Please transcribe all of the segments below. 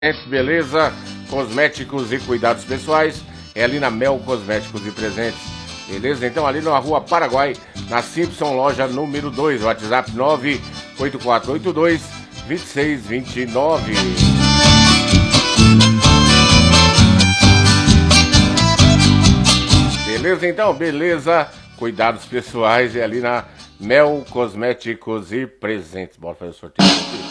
Beleza? Cosméticos e cuidados pessoais é ali na Mel Cosméticos e Presentes. Beleza? Então ali na Rua Paraguai, na Simpson, loja número 2, WhatsApp 98482-2629. Beleza? Então, beleza? Cuidados pessoais é ali na Mel Cosméticos e Presentes. Bora fazer o sorteio aqui.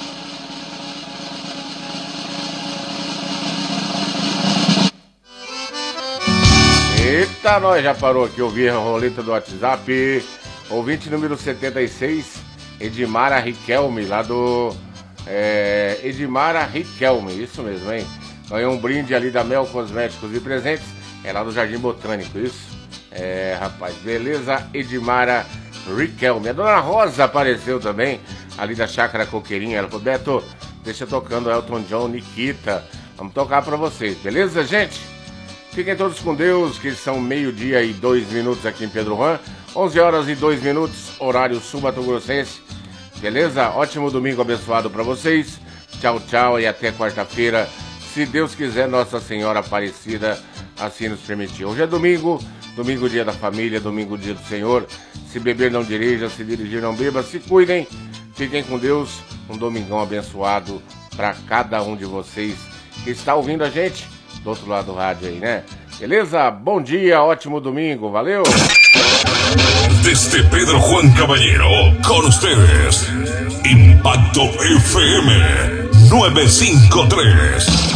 Eita, nós já parou aqui, ouvir a roleta do WhatsApp. Ouvinte número 76, Edmara Riquelme, lá do... Edmara Riquelme, isso mesmo, hein? Ganhou um brinde ali da Mel Cosméticos e Presentes, é lá do Jardim Botânico, isso? Rapaz, beleza, Edmara Riquelme. A Dona Rosa apareceu também, ali da Chácara Coqueirinha. Ela falou, Beto, deixa tocando Elton John, Nikita. Vamos tocar pra vocês, beleza, gente? Fiquem todos com Deus, que são 12:02 aqui em Pedro Juan, 11h02, horário sul-mato-grossense. Beleza? Ótimo domingo abençoado para vocês. Tchau, tchau e até quarta-feira. Se Deus quiser, Nossa Senhora Aparecida assim nos permitir. Hoje é domingo, domingo dia da família, domingo dia do Senhor. Se beber não dirija, se dirigir não beba, se cuidem. Fiquem com Deus, um domingão abençoado para cada um de vocês que está ouvindo a gente do outro lado do rádio aí, né? Beleza? Bom dia, ótimo domingo, valeu! Desde Pedro Juan Caballero, con ustedes, Impacto FM 953.